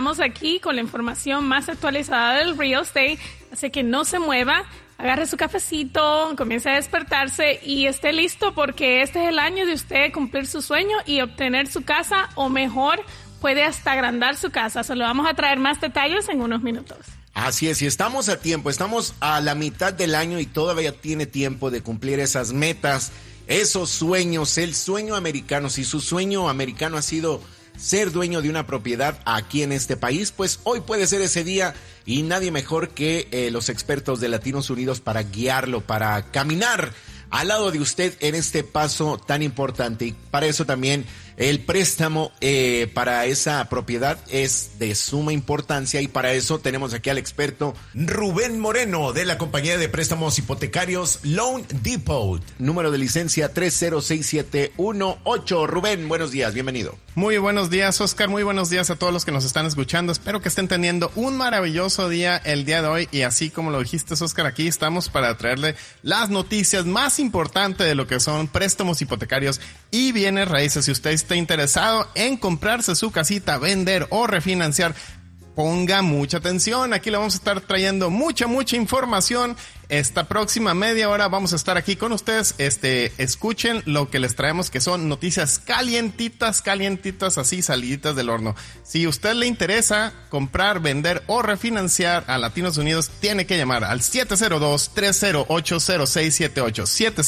estamos aquí con la información más actualizada del real estate, así que no se mueva, agarre su cafecito, comience a despertarse y esté listo porque este es el año de usted cumplir su sueño y obtener su casa, o mejor, puede hasta agrandar su casa. Solo vamos a traer más detalles en unos minutos. Así es, y estamos a tiempo, estamos a la mitad del año y todavía tiene tiempo de cumplir esas metas, esos sueños, el sueño americano. Si su sueño americano ha sido ser dueño de una propiedad aquí en este país, pues hoy puede ser ese día y nadie mejor que los expertos de Latinos Unidos para guiarlo, para caminar al lado de usted en este paso tan importante. Y para eso también el préstamo para esa propiedad es de suma importancia, y para eso tenemos aquí al experto Rubén Moreno de la compañía de préstamos hipotecarios Loan Depot. Número de licencia 306718. Rubén, buenos días, bienvenido. Muy buenos días, Oscar, muy buenos días a todos los que nos están escuchando. Espero que estén teniendo un maravilloso día el día de hoy, y así como lo dijiste, Oscar, aquí estamos para traerle las noticias más importantes de lo que son préstamos hipotecarios y bienes raíces. Si usted está interesado en comprarse su casita, vender o refinanciar, ponga mucha atención. Aquí le vamos a estar trayendo mucha información. Esta próxima media hora vamos a estar aquí con ustedes. Escuchen lo que les traemos, que son noticias calientitas, así saliditas del horno. Si a usted le interesa comprar, vender o refinanciar a Latinos Unidos, tiene que llamar al 702-308-0678.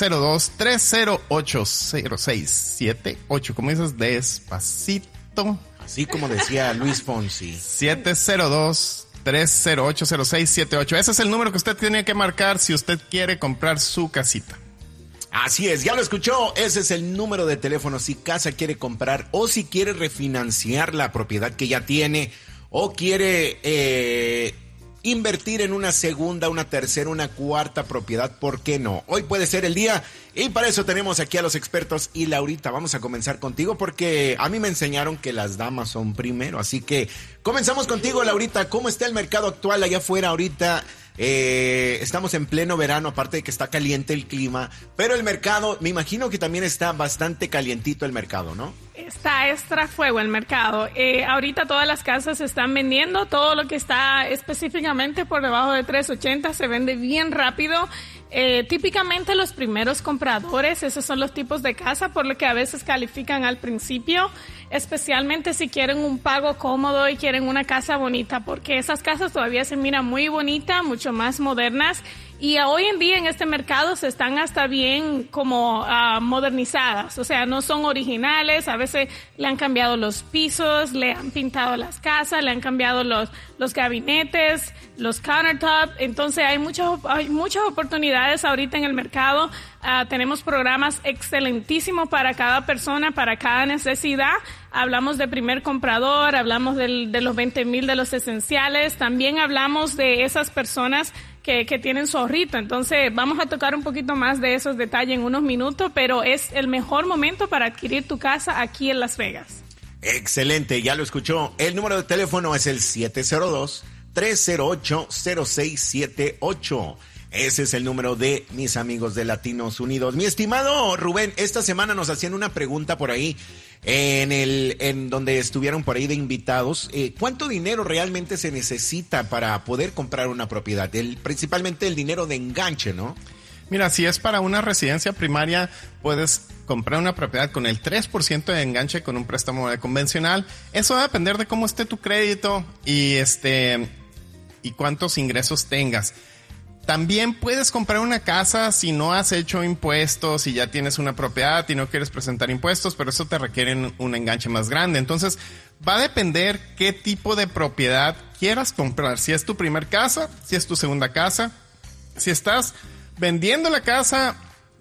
702-308-0678. Como dices, despacito. Así como decía Luis Fonsi. 702-308-0678. Ese es el número que usted tiene que marcar si usted quiere comprar su casita. Así es, ya lo escuchó. Ese es el número de teléfono si casa quiere comprar o si quiere refinanciar la propiedad que ya tiene, o quiere invertir en una segunda, una tercera, una cuarta propiedad. ¿Por qué no? Hoy puede ser el día, y para eso tenemos aquí a los expertos. Y Laurita, vamos a comenzar contigo porque a mí me enseñaron que las damas son primero, así que comenzamos contigo, Laurita. ¿Cómo está el mercado actual allá afuera ahorita? Estamos en pleno verano, aparte de que está caliente el clima, pero el mercado, me imagino que también está bastante calientito el mercado, ¿no? Está extra fuego el mercado. Ahorita todas las casas se están vendiendo, todo lo que está específicamente por debajo de 380 se vende bien rápido. Típicamente los primeros compradores, esos son los tipos de casa por lo que a veces califican al principio, especialmente si quieren un pago cómodo y quieren una casa bonita, porque esas casas todavía se miran muy bonitas, mucho más modernas, y hoy en día en este mercado se están hasta bien como modernizadas, o sea, no son originales. A veces le han cambiado los pisos, le han pintado las casas, le han cambiado los gabinetes, los countertops. Entonces hay muchas oportunidades ahorita en el mercado. Tenemos programas excelentísimos para cada persona, para cada necesidad. Hablamos de primer comprador, hablamos de los 20,000 de los esenciales, también hablamos de esas personas que tienen su ahorrito. Entonces vamos a tocar un poquito más de esos detalles en unos minutos, pero es el mejor momento para adquirir tu casa aquí en Las Vegas. Excelente, ya lo escuchó. El número de teléfono es el 702-308-0678. Ese es el número de mis amigos de Latinos Unidos. Mi estimado Rubén, esta semana nos hacían una pregunta por ahí, en donde estuvieron por ahí de invitados. ¿Cuánto dinero realmente se necesita para poder comprar una propiedad? Principalmente el dinero de enganche, ¿no? Mira, si es para una residencia primaria, puedes comprar una propiedad con el 3% de enganche con un préstamo convencional. Eso va a depender de cómo esté tu crédito y cuántos ingresos tengas. También puedes comprar una casa si no has hecho impuestos, si ya tienes una propiedad y no quieres presentar impuestos, pero eso te requiere un enganche más grande. Entonces, va a depender qué tipo de propiedad quieras comprar. Si es tu primer casa, si es tu segunda casa, si estás vendiendo la casa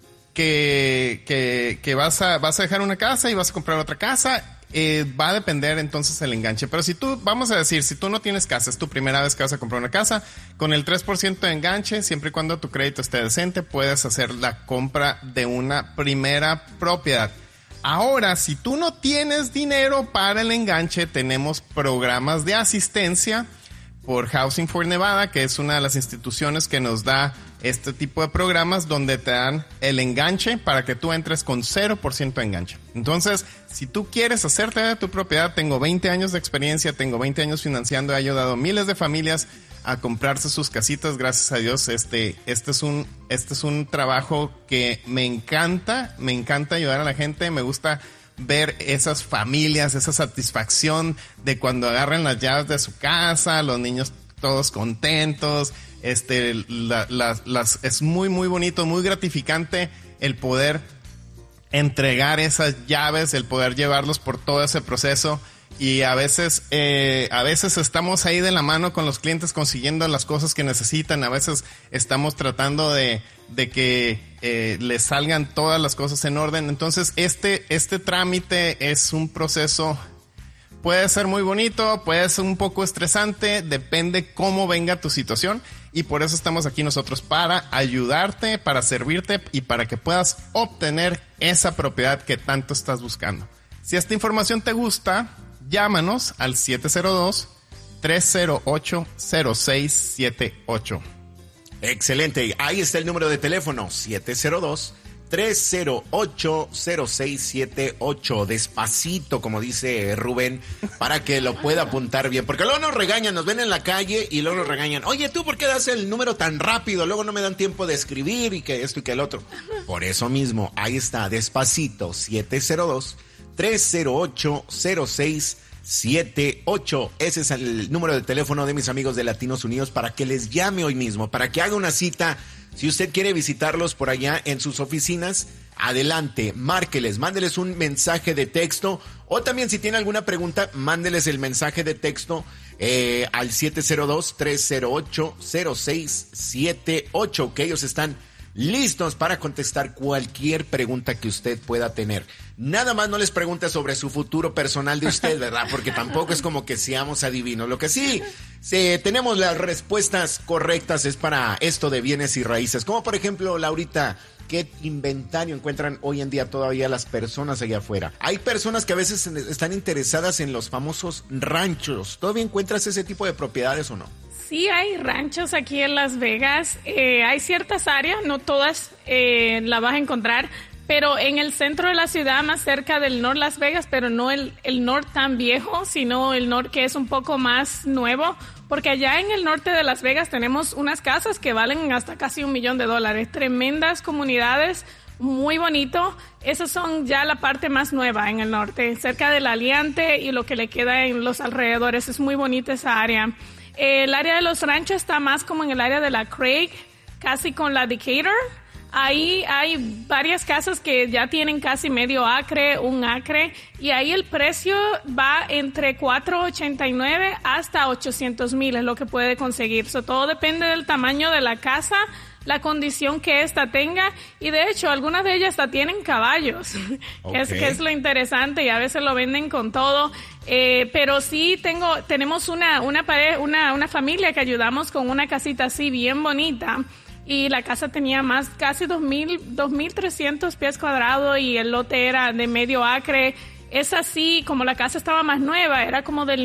que vas a dejar una casa y vas a comprar otra casa, va a depender entonces el enganche. Pero si tú, vamos a decir, si tú no tienes casa, es tu primera vez que vas a comprar una casa, con el 3% de enganche, siempre y cuando tu crédito esté decente, puedes hacer la compra de una primera propiedad. Ahora, si tú no tienes dinero para el enganche, tenemos programas de asistencia por Housing for Nevada, que es una de las instituciones que nos da este tipo de programas donde te dan el enganche para que tú entres con 0% de enganche. Entonces, si tú quieres hacerte de tu propiedad, tengo 20 años de experiencia, tengo 20 años financiando, he ayudado a miles de familias a comprarse sus casitas, gracias a Dios. Este es un trabajo que me encanta ayudar a la gente, me gusta ver esas familias, esa satisfacción de cuando agarran las llaves de su casa, los niños todos contentos. Es muy, muy bonito, muy gratificante el poder entregar esas llaves, el poder llevarlos por todo ese proceso. Y a veces estamos ahí de la mano con los clientes consiguiendo las cosas que necesitan. A veces estamos tratando de que les salgan todas las cosas en orden. Entonces, este trámite es un proceso, puede ser muy bonito, puede ser un poco estresante, depende cómo venga tu situación. Y por eso estamos aquí nosotros, para ayudarte, para servirte y para que puedas obtener esa propiedad que tanto estás buscando. Si esta información te gusta, llámanos al 702-308-0678. Excelente. Ahí está el número de teléfono, 702-308-0678. Despacito, como dice Rubén, para que lo pueda apuntar bien. Porque luego nos regañan, nos ven en la calle y luego nos regañan. Oye, ¿tú por qué das el número tan rápido? Luego no me dan tiempo de escribir y que esto y que el otro. Por eso mismo, ahí está, despacito, 702-308-0678. Ese es el número de teléfono de mis amigos de Latinos Unidos para que les llame hoy mismo, para que haga una cita. Si usted quiere visitarlos por allá en sus oficinas, adelante, márqueles, mándeles un mensaje de texto, o también si tiene alguna pregunta, mándeles el mensaje de texto al 702-308-0678, que ellos están listos para contestar cualquier pregunta que usted pueda tener. Nada más no les pregunte sobre su futuro personal de usted, ¿verdad? Porque tampoco es como que seamos adivinos. Lo que sí, tenemos las respuestas correctas es para esto de bienes y raíces. Como por ejemplo, Laurita, ¿qué inventario encuentran hoy en día todavía las personas allá afuera? Hay personas que a veces están interesadas en los famosos ranchos. ¿Todavía encuentras ese tipo de propiedades o no? Sí, hay ranchos aquí en Las Vegas. Hay ciertas áreas, no todas la vas a encontrar, pero en el centro de la ciudad, más cerca del North Las Vegas, pero no el North tan viejo, sino el North que es un poco más nuevo, porque allá en el norte de Las Vegas tenemos unas casas que valen hasta casi $1 millón. Tremendas comunidades, muy bonito. Esas son ya la parte más nueva en el norte, cerca del Aliante y lo que le queda en los alrededores. Es muy bonita esa área. El área de los ranchos está más como en el área de la Craig, casi con la Decatur. Ahí hay varias casas que ya tienen casi medio acre, 1 acre, y ahí el precio va entre $489 hasta $800,000 es lo que puede conseguir. Todo depende del tamaño de la casa, la condición que ésta tenga, y de hecho algunas de ellas hasta tienen caballos, okay. que es lo interesante, y a veces lo venden con todo. Pero sí tenemos una familia que ayudamos con una casita así bien bonita, y la casa tenía casi 2,300 pies cuadrados y el lote era de medio acre. Es así, como la casa estaba más nueva, era como del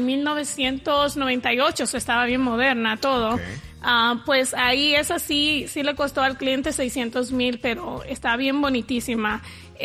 1998, estaba bien moderna todo. Okay. Pues ahí esa sí le costó al cliente $600,000, pero está bien bonitísima.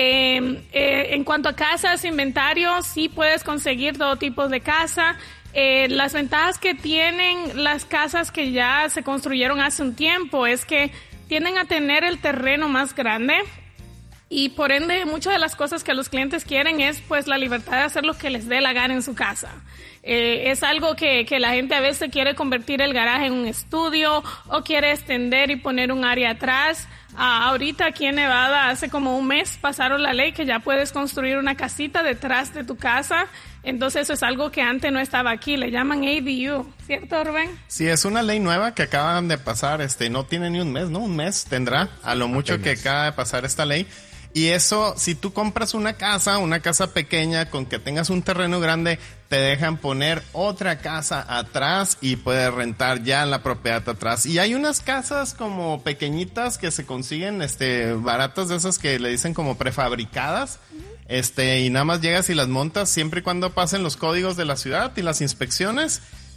En cuanto a casas, inventario, sí puedes conseguir todo tipo de casa. Las ventajas que tienen las casas que ya se construyeron hace un tiempo es que tienden a tener el terreno más grande, y por ende muchas de las cosas que los clientes quieren es pues la libertad de hacer lo que les dé la gana en su casa. Es algo que la gente a veces quiere convertir el garaje en un estudio o quiere extender y poner un área atrás. Ahorita aquí en Nevada hace como un mes pasaron la ley que ya puedes construir una casita detrás de tu casa. Entonces eso es algo que antes no estaba aquí, le llaman ADU, ¿cierto, Rubén? Sí, es una ley nueva que acaban de pasar, no tiene ni un mes, ¿no? Un mes tendrá a lo mucho que acaba de pasar esta ley. Y eso, si tú compras una casa pequeña con que tengas un terreno grande, te dejan poner otra casa atrás y puedes rentar ya la propiedad atrás. Y hay unas casas como pequeñitas que se consiguen, baratas, de esas que le dicen como prefabricadas. Y nada más llegas y las montas siempre y cuando pasen los códigos de la ciudad y las inspecciones.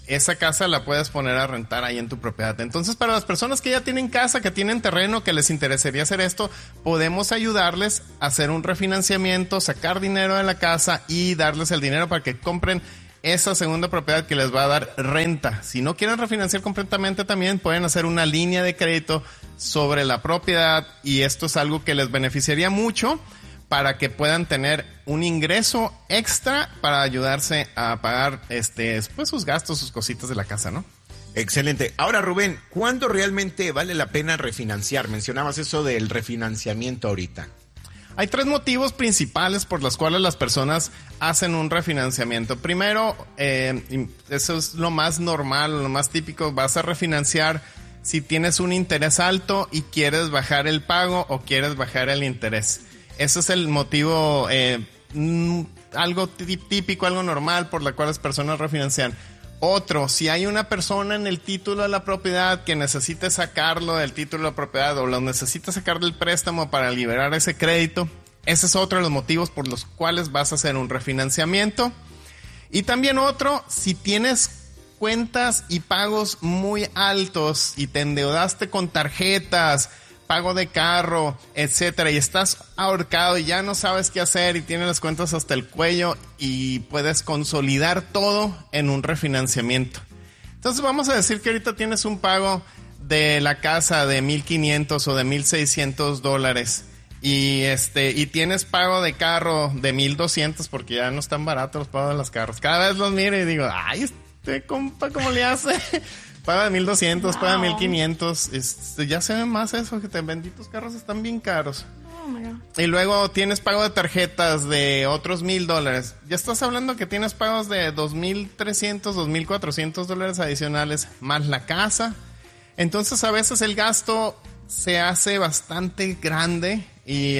esa casa la puedes poner a rentar ahí en tu propiedad. Entonces, para las personas que ya tienen casa, que tienen terreno, que les interesaría hacer esto, podemos ayudarles a hacer un refinanciamiento, sacar dinero de la casa y darles el dinero para que compren esa segunda propiedad que les va a dar renta. Si no quieren refinanciar completamente, también pueden hacer una línea de crédito sobre la propiedad, y esto es algo que les beneficiaría mucho para que puedan tener un ingreso extra para ayudarse a pagar pues sus gastos, sus cositas de la casa, ¿no? Excelente. Ahora, Rubén, ¿cuándo realmente vale la pena refinanciar? Mencionabas eso del refinanciamiento ahorita. Hay 3 motivos principales por los cuales las personas hacen un refinanciamiento. Primero, eso es lo más normal, lo más típico. Vas a refinanciar si tienes un interés alto y quieres bajar el pago o quieres bajar el interés. Ese es el motivo, algo típico, algo normal por la cual las personas refinancian. Otro, si hay una persona en el título de la propiedad que necesite sacarlo del título de la propiedad o lo necesita sacar del préstamo para liberar ese crédito, ese es otro de los motivos por los cuales vas a hacer un refinanciamiento. Y también otro, si tienes cuentas y pagos muy altos y te endeudaste con tarjetas, pago de carro, etcétera, y estás ahorcado y ya no sabes qué hacer y tienes las cuentas hasta el cuello, y puedes consolidar todo en un refinanciamiento. Entonces vamos a decir que ahorita tienes un pago de la casa de $1,500 o de $1,600 y tienes pago de carro de $1,200 porque ya no están baratos los pagos de los carros. Cada vez los miro y digo, ay, compa, ¿cómo le hace? Paga de $1,200, wow. Paga de $1,500. Ya se ve más eso, que benditos carros están bien caros. Oh my God. Y luego tienes pago de tarjetas de otros $1,000. Ya estás hablando que tienes pagos de $2,300, $2,400 adicionales, más la casa. Entonces a veces el gasto se hace bastante grande y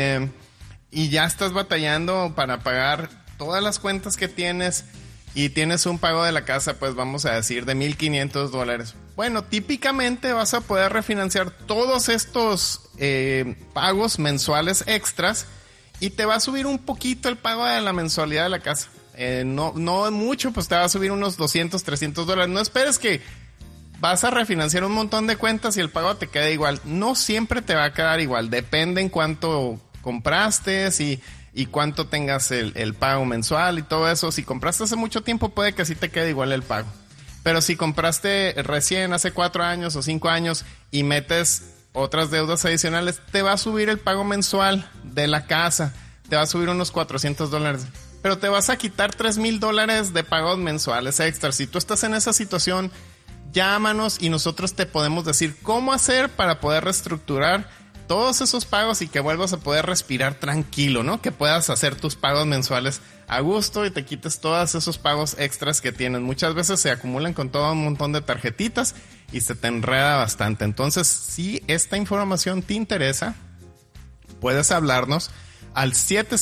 ya estás batallando para pagar todas las cuentas que tienes. Y tienes un pago de la casa, pues vamos a decir, de $1,500. Bueno, típicamente vas a poder refinanciar todos estos pagos mensuales extras y te va a subir un poquito el pago de la mensualidad de la casa. No mucho, pues te va a subir unos $200, $300. No esperes que vas a refinanciar un montón de cuentas y el pago te quede igual. No siempre te va a quedar igual. Depende en cuánto compraste y cuánto tengas el pago mensual y todo eso. Si compraste hace mucho tiempo, puede que sí te quede igual el pago. Pero si compraste recién, hace 4 años o 5 años, y metes otras deudas adicionales, te va a subir el pago mensual de la casa. Te va a subir unos $400. Pero te vas a quitar $3,000 de pagos mensuales extras. Si tú estás en esa situación, llámanos y nosotros te podemos decir cómo hacer para poder reestructurar todos esos pagos y que vuelvas a poder respirar tranquilo, ¿no? Que puedas hacer tus pagos mensuales a gusto y te quites todos esos pagos extras que tienes. Muchas veces se acumulan con todo un montón de tarjetitas y se te enreda bastante. Entonces, si esta información te interesa, puedes hablarnos al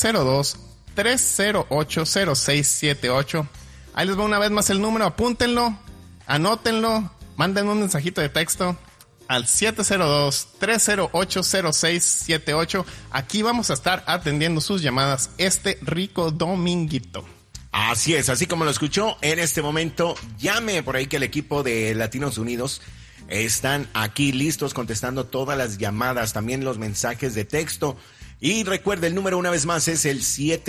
702-308-0678. Ahí les va una vez más el número, apúntenlo, anótenlo, mándenme un mensajito de texto al 702-308-0678. Aquí vamos a estar atendiendo sus llamadas este rico dominguito. Así es, así como lo escuchó, en este momento llame por ahí que el equipo de Latinos Unidos están aquí listos contestando todas las llamadas, también los mensajes de texto. Y recuerde, el número una vez más es el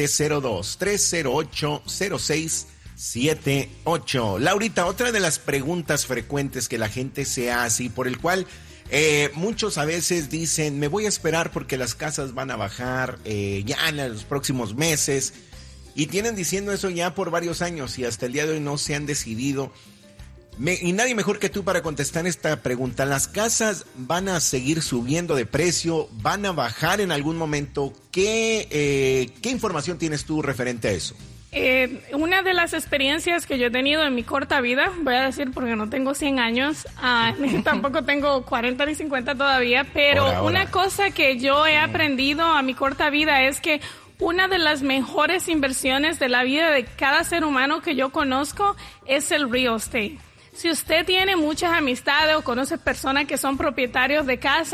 702-308-0678. Laurita, otra de las preguntas frecuentes que la gente se hace y por el cual muchos a veces dicen, me voy a esperar porque las casas van a bajar ya en los próximos meses, y tienen diciendo eso ya por varios años y hasta el día de hoy no se han decidido. Y nadie mejor que tú para contestar esta pregunta. ¿Las casas van a seguir subiendo de precio? ¿Van a bajar en algún momento? ¿Qué información tienes tú referente a eso? Una de las experiencias que yo he tenido en mi corta vida, voy a decir porque no tengo 100 años, tampoco tengo 40 ni 50 todavía, pero una cosa que yo he aprendido a mi corta vida es que una de las mejores inversiones de la vida de cada ser humano que yo conozco es el real estate. Si usted tiene muchas amistades o conoce personas que son propietarios de casa,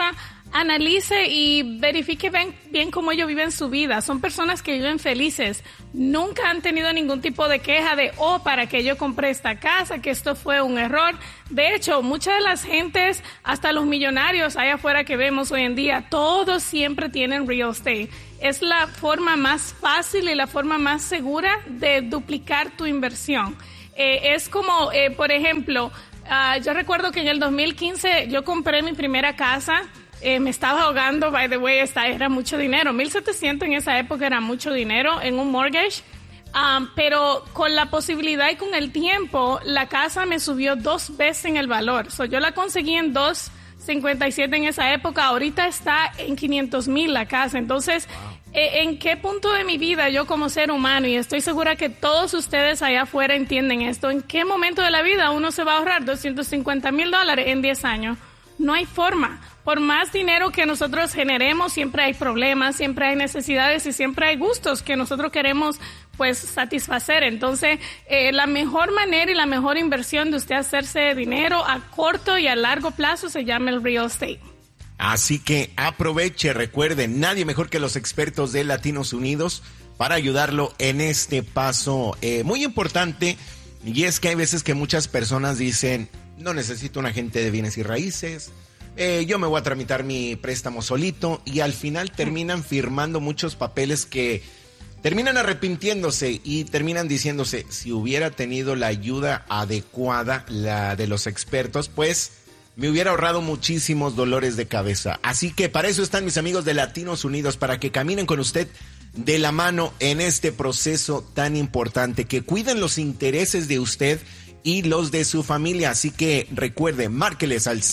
analice y verifique bien cómo ellos viven su vida. Son personas que viven felices. Nunca han tenido ningún tipo de queja de, para que yo compré esta casa, que esto fue un error. De hecho, muchas de las gentes, hasta los millonarios allá afuera que vemos hoy en día, todos siempre tienen real estate. Es la forma más fácil y la forma más segura de duplicar tu inversión. Es como, por ejemplo, yo recuerdo que en el 2015 yo compré mi primera casa. Me estaba ahogando, by the way, era mucho dinero. 1,700 en esa época era mucho dinero en un mortgage. Pero con la posibilidad y con el tiempo, la casa me subió 2 veces en el valor. Yo la conseguí en 2.57 en esa época. Ahorita está en 500,000 la casa. Entonces, ¿en qué punto de mi vida yo como ser humano, y estoy segura que todos ustedes allá afuera entienden esto, en qué momento de la vida uno se va a ahorrar $250,000 en 10 años? No hay forma. Por más dinero que nosotros generemos, siempre hay problemas, siempre hay necesidades y siempre hay gustos que nosotros queremos pues satisfacer. Entonces, la mejor manera y la mejor inversión de usted hacerse dinero a corto y a largo plazo se llama el real estate. Así que aproveche, recuerde, nadie mejor que los expertos de Latinos Unidos para ayudarlo en este paso muy importante. Y es que hay veces que muchas personas dicen, no necesito un agente de bienes y raíces, yo me voy a tramitar mi préstamo solito, y al final terminan firmando muchos papeles que terminan arrepintiéndose y terminan diciéndose, si hubiera tenido la ayuda adecuada, la de los expertos, pues me hubiera ahorrado muchísimos dolores de cabeza. Así que para eso están mis amigos de Latinos Unidos, para que caminen con usted de la mano en este proceso tan importante, que cuiden los intereses de usted y los de su familia. Así que recuerde, márqueles al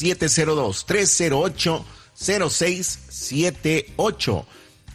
702-308-0678.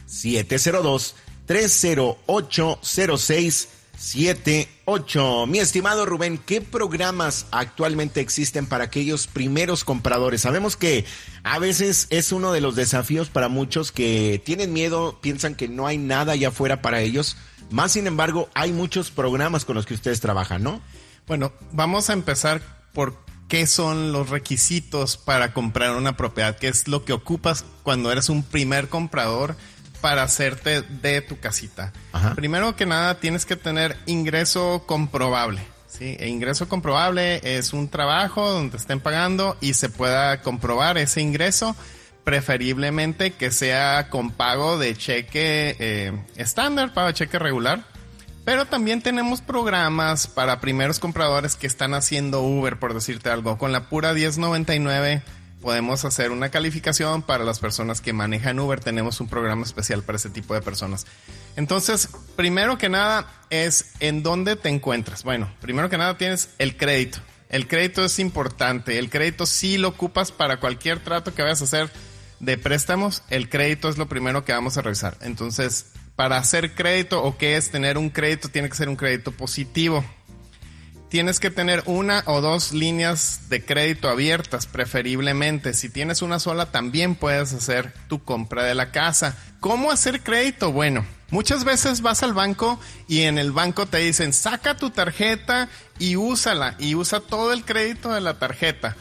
702-308-0678. Mi estimado Rubén, ¿qué programas actualmente existen para aquellos primeros compradores? Sabemos que a veces es uno de los desafíos para muchos que tienen miedo, piensan que no hay nada allá afuera para ellos. Más sin embargo, hay muchos programas con los que ustedes trabajan, ¿no? Bueno, vamos a empezar por qué son los requisitos para comprar una propiedad, qué es lo que ocupas cuando eres un primer comprador para hacerte de tu casita. Ajá. Primero que nada, tienes que tener ingreso comprobable, ¿sí? E ingreso comprobable es un trabajo donde te estén pagando y se pueda comprobar ese ingreso, preferiblemente que sea con pago de cheque estándar, pago de cheque regular. Pero también tenemos programas para primeros compradores que están haciendo Uber, por decirte algo. Con la pura 1099 podemos hacer una calificación para las personas que manejan Uber. Tenemos un programa especial para ese tipo de personas. Entonces, primero que nada es en dónde te encuentras. Bueno, primero que nada tienes el crédito. El crédito es importante. El crédito sí lo ocupas para cualquier trato que vayas a hacer de préstamos. El crédito es lo primero que vamos a revisar. Entonces, para hacer crédito, o qué es tener un crédito, tiene que ser un crédito positivo. Tienes que tener 1 o 2 líneas de crédito abiertas, preferiblemente. Si tienes una sola, también puedes hacer tu compra de la casa. ¿Cómo hacer crédito? Bueno, muchas veces vas al banco y en el banco te dicen, saca tu tarjeta y úsala, y usa todo el crédito de la tarjeta.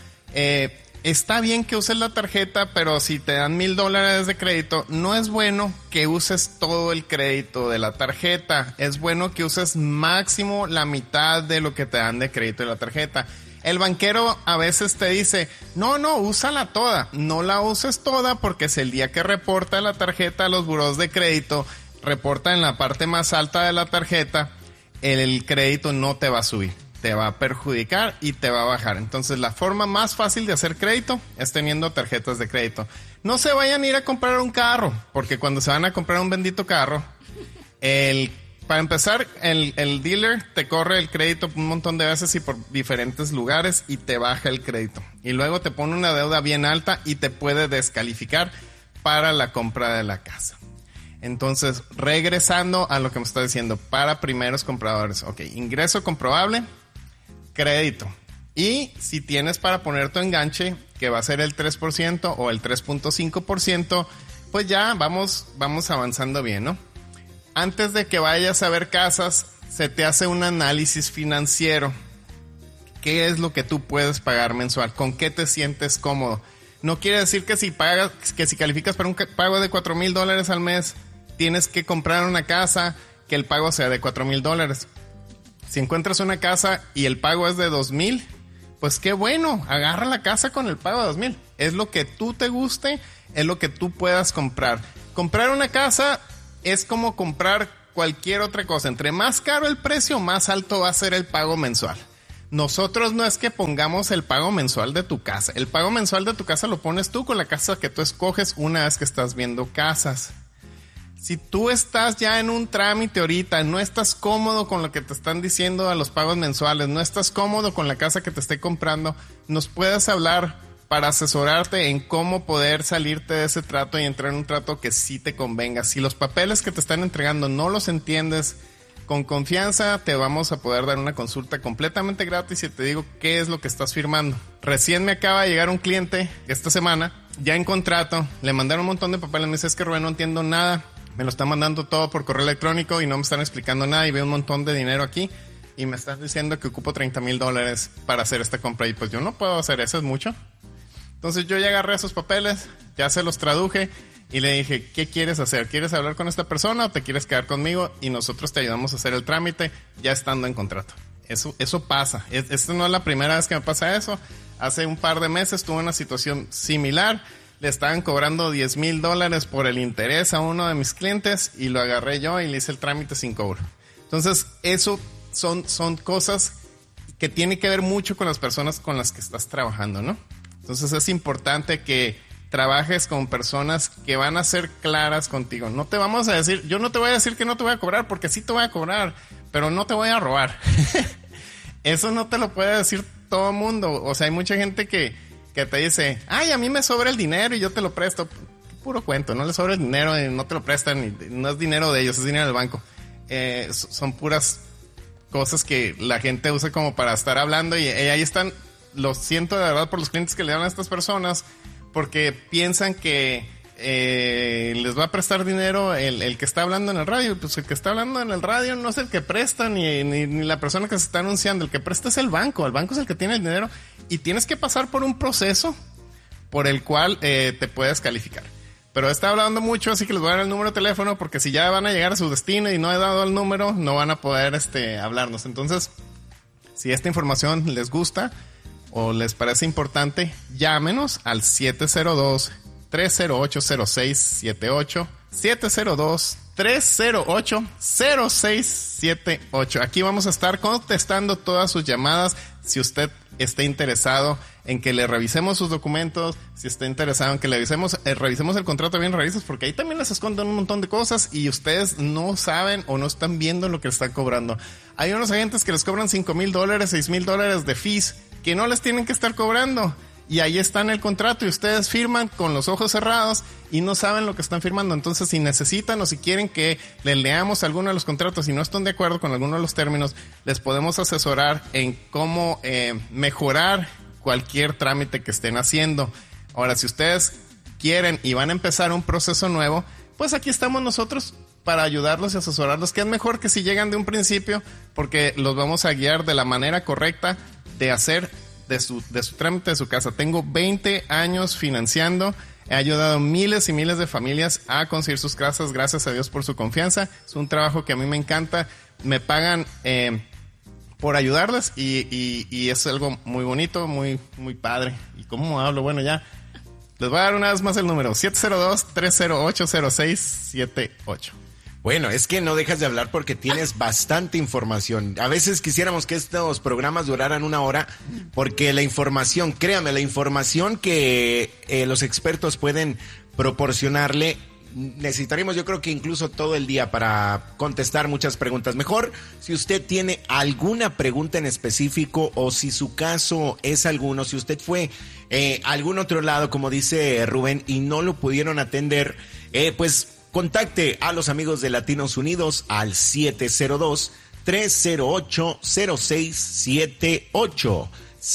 Está bien que uses la tarjeta, pero si te dan $1,000 de crédito, no es bueno que uses todo el crédito de la tarjeta. Es bueno que uses máximo la mitad de lo que te dan de crédito de la tarjeta. El banquero a veces te dice, no, úsala toda. No la uses toda, porque es el día que reporta la tarjeta a los buros de crédito, reporta en la parte más alta de la tarjeta, el crédito no te va a subir. Te va a perjudicar y te va a bajar. Entonces, la forma más fácil de hacer crédito es teniendo tarjetas de crédito. No se vayan a ir a comprar un carro, porque cuando se van a comprar un bendito carro, para empezar, el dealer te corre el crédito un montón de veces y por diferentes lugares y te baja el crédito. Y luego te pone una deuda bien alta y te puede descalificar para la compra de la casa. Entonces, regresando a lo que me está diciendo, para primeros compradores, ok, ingreso comprobable, crédito. Y si tienes para poner tu enganche, que va a ser el 3% o el 3.5%, pues ya vamos avanzando bien, ¿no? Antes de que vayas a ver casas, se te hace un análisis financiero. ¿Qué es lo que tú puedes pagar mensual? ¿Con qué te sientes cómodo? No quiere decir que si calificas para un pago de $4,000 al mes, tienes que comprar una casa que el pago sea de $4,000. Si encuentras una casa y el pago es de $2,000, pues qué bueno, agarra la casa con el pago de $2,000. Es lo que tú te guste, es lo que tú puedas comprar. Comprar una casa es como comprar cualquier otra cosa. Entre más caro el precio, más alto va a ser el pago mensual. Nosotros no es que pongamos el pago mensual de tu casa. El pago mensual de tu casa lo pones tú con la casa que tú escoges una vez que estás viendo casas. Si tú estás ya en un trámite ahorita, no estás cómodo con lo que te están diciendo a los pagos mensuales, no estás cómodo con la casa que te esté comprando, nos puedes hablar para asesorarte en cómo poder salirte de ese trato y entrar en un trato que sí te convenga. Si los papeles que te están entregando no los entiendes, con confianza te vamos a poder dar una consulta completamente gratis y te digo qué es lo que estás firmando. Recién me acaba de llegar un cliente esta semana, ya en contrato, le mandaron un montón de papeles, me dice, es que Rubén, no entiendo nada, me lo están mandando todo por correo electrónico y no me están explicando nada y veo un montón de dinero aquí y me están diciendo que ocupo $30,000 para hacer esta compra y pues yo no puedo hacer eso, es mucho. Entonces yo ya agarré esos papeles, ya se los traduje y le dije, ¿qué quieres hacer? ¿Quieres hablar con esta persona o te quieres quedar conmigo? Y nosotros te ayudamos a hacer el trámite ya estando en contrato. Eso pasa. Esta no es la primera vez que me pasa eso. Hace un par de meses tuve una situación similar. Le estaban cobrando $10,000 por el interés a uno de mis clientes y lo agarré yo y le hice el trámite sin cobro. Entonces, eso son cosas que tienen que ver mucho con las personas con las que estás trabajando, ¿no? Entonces, es importante que trabajes con personas que van a ser claras contigo. No te vamos a decir, yo no te voy a decir que no te voy a cobrar, porque sí te voy a cobrar, pero no te voy a robar. Eso no te lo puede decir todo el mundo. O sea, hay mucha gente que te dice, ay, a mí me sobra el dinero y yo te lo presto. Puro cuento, no le sobra el dinero y no te lo prestan, y no es dinero de ellos, es dinero del banco. Son puras cosas que la gente usa como para estar hablando y ahí están. Lo siento de verdad por los clientes que le dan a estas personas, porque piensan que les va a prestar dinero el que está hablando en el radio. Pues el que está hablando en el radio no es el que presta ni la persona que se está anunciando. El que presta es el banco es el que tiene el dinero y tienes que pasar por un proceso por el cual te puedes calificar. Pero está hablando mucho, así que les voy a dar el número de teléfono, porque si ya van a llegar a su destino y no he dado el número, no van a poder hablarnos. Entonces, si esta información les gusta o les parece importante, llámenos al 702-308-0678, 702-308-0678. Aquí vamos a estar contestando todas sus llamadas. Si usted está interesado en que le revisemos sus documentos, si está interesado en que le revisemos el contrato bien revisos, porque ahí también les esconden un montón de cosas y ustedes no saben o no están viendo lo que están cobrando. Hay unos agentes que les cobran $5,000, $6,000 de fees que no les tienen que estar cobrando. Y ahí está en el contrato y ustedes firman con los ojos cerrados y no saben lo que están firmando. Entonces, si necesitan o si quieren que les leamos alguno de los contratos y no están de acuerdo con alguno de los términos, les podemos asesorar en cómo mejorar cualquier trámite que estén haciendo. Ahora, si ustedes quieren y van a empezar un proceso nuevo, pues aquí estamos nosotros para ayudarlos y asesorarlos, que es mejor que si llegan de un principio, porque los vamos a guiar de la manera correcta de hacer de su trámite de su casa. Tengo 20 años financiando, he ayudado a miles y miles de familias a conseguir sus casas, gracias a Dios por su confianza. Es un trabajo que a mí me encanta, me pagan por ayudarles y es algo muy bonito, muy, muy padre. ¿Y cómo hablo? Bueno, ya les voy a dar una vez más el número, 702-308-0678. Bueno, es que no dejas de hablar porque tienes bastante información. A veces quisiéramos que estos programas duraran 1 hora porque la información, créame, la información que los expertos pueden proporcionarle, necesitaríamos yo creo que incluso todo el día para contestar muchas preguntas. Mejor si usted tiene alguna pregunta en específico o si su caso es alguno, si usted fue a algún otro lado, como dice Rubén, y no lo pudieron atender, pues contacte a los amigos de Latinos Unidos al 702-308-0678.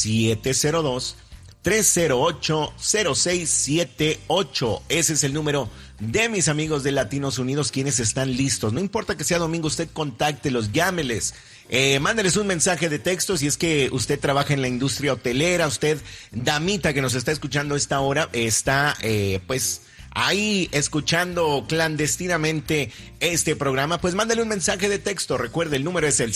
702-308-0678. Ese es el número de mis amigos de Latinos Unidos, quienes están listos. No importa que sea domingo, usted contáctelos, llámeles. Mándeles un mensaje de texto si es que usted trabaja en la industria hotelera, usted, damita que nos está escuchando a esta hora, está pues ahí escuchando clandestinamente este programa, pues mándale un mensaje de texto. Recuerde, el número es el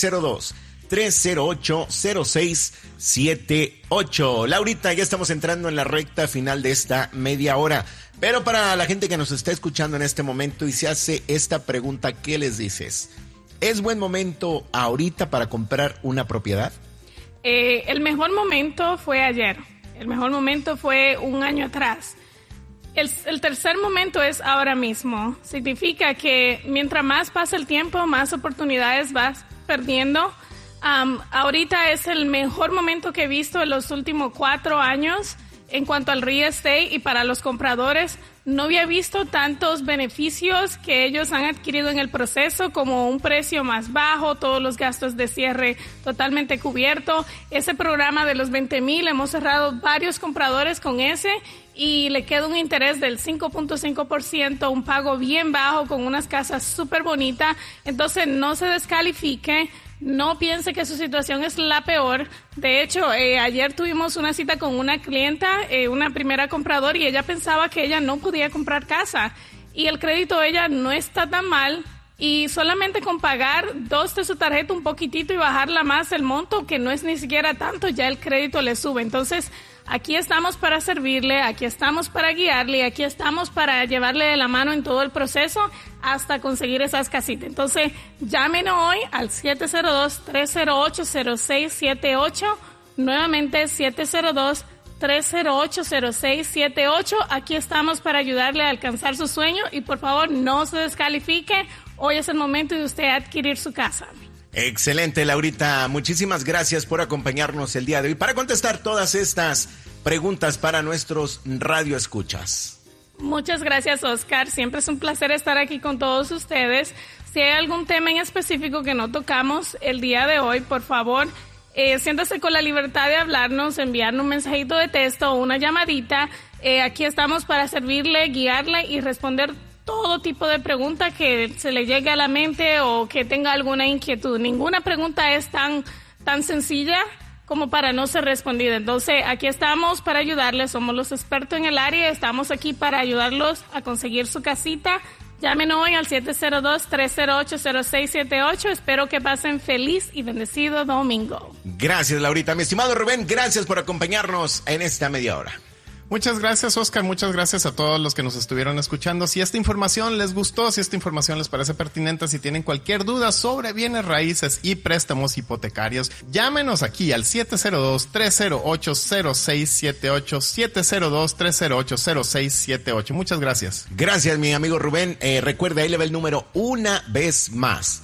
702-308-0678. Laurita, ya estamos entrando en la recta final de esta media hora. Pero para la gente que nos está escuchando en este momento y se hace esta pregunta, ¿qué les dices? ¿Es buen momento ahorita para comprar una propiedad? El mejor momento fue ayer. El mejor momento fue un año atrás. El tercer momento es ahora mismo. Significa que mientras más pasa el tiempo, más oportunidades vas perdiendo. Ahorita es el mejor momento que he visto en los últimos 4 años en cuanto al real estate, y para los compradores no había visto tantos beneficios que ellos han adquirido en el proceso, como un precio más bajo, todos los gastos de cierre totalmente cubierto. Ese programa de los 20,000, hemos cerrado varios compradores con ese, y le queda un interés del 5.5%, un pago bien bajo con unas casas súper bonitas. Entonces no se descalifique. No piense que su situación es la peor. De hecho, ayer tuvimos una cita con una clienta, una primera compradora, y ella pensaba que ella no podía comprar casa. Y el crédito de ella no está tan mal, y solamente con pagar 2 de su tarjeta un poquitito y bajarla más el monto, que no es ni siquiera tanto, ya el crédito le sube. Entonces, aquí estamos para servirle, aquí estamos para guiarle, aquí estamos para llevarle de la mano en todo el proceso hasta conseguir esas casitas. Entonces, llámenos hoy al 702-308-0678. Nuevamente, 702-308-0678. Aquí estamos para ayudarle a alcanzar su sueño, y por favor, no se descalifique. Hoy es el momento de usted adquirir su casa. Excelente, Laurita. Muchísimas gracias por acompañarnos el día de hoy para contestar todas estas preguntas para nuestros radioescuchas. Muchas gracias, Oscar. Siempre es un placer estar aquí con todos ustedes. Si hay algún tema en específico que no tocamos el día de hoy, por favor, siéntase con la libertad de hablarnos, enviarnos un mensajito de texto o una llamadita. Aquí estamos para servirle, guiarle y responder todo tipo de pregunta que se le llegue a la mente o que tenga alguna inquietud. Ninguna pregunta es tan sencilla como para no ser respondida. Entonces, aquí estamos para ayudarles. Somos los expertos en el área. Estamos aquí para ayudarlos a conseguir su casita. Llámenos hoy al 702-308-0678. Espero que pasen feliz y bendecido domingo. Gracias, Laurita. Mi estimado Rubén, gracias por acompañarnos en esta media hora. Muchas gracias, Oscar. Muchas gracias a todos los que nos estuvieron escuchando. Si esta información les gustó, si esta información les parece pertinente, si tienen cualquier duda sobre bienes raíces y préstamos hipotecarios, llámenos aquí al 702-308-0678, 702-308-0678. Muchas gracias. Gracias, mi amigo Rubén. Recuerde, ahí le va el número una vez más.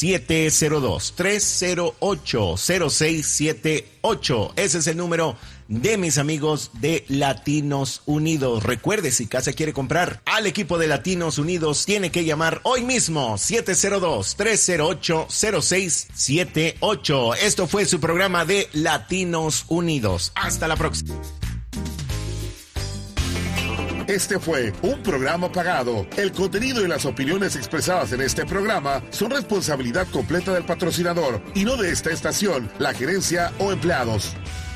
702-308-0678. Ese es el número de mis amigos de Latinos Unidos. Recuerde, si casa quiere comprar, al equipo de Latinos Unidos tiene que llamar hoy mismo, 702-308-0678. Esto fue su programa de Latinos Unidos. Hasta la próxima. Este fue un programa pagado. El contenido y las opiniones expresadas en este programa son responsabilidad completa del patrocinador y no de esta estación, la gerencia o empleados.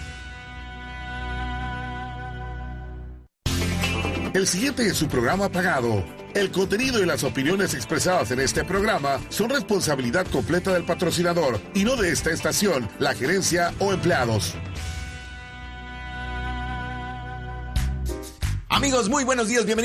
El siguiente es su programa pagado. El contenido y las opiniones expresadas en este programa son responsabilidad completa del patrocinador y no de esta estación, la gerencia o empleados. Amigos, muy buenos días, bienvenidos.